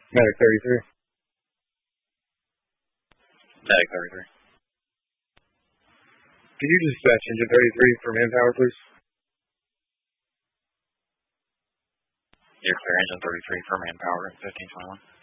Medic 33. Medic 33. Could you dispatch engine 33 for manpower, please? You're clear engine 33 for manpower at 1521.